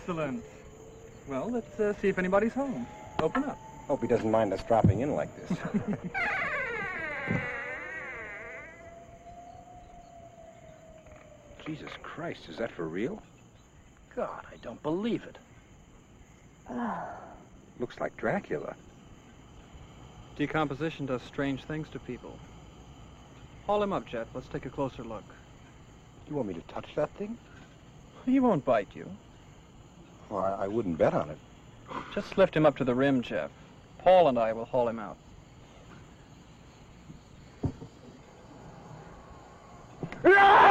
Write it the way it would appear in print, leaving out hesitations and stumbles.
Excellent. Well, let's see if anybody's home. Open up. Hope he doesn't mind us dropping in like this. Jesus Christ, is that for real? God, I don't believe it. Looks like Dracula. Decomposition does strange things to people. Haul him up, Jet. Let's take a closer look. You want me to touch that thing? He won't bite you. Well, I wouldn't bet on it. Just lift him up to the rim, Jeff. Paul and I will haul him out. Ah!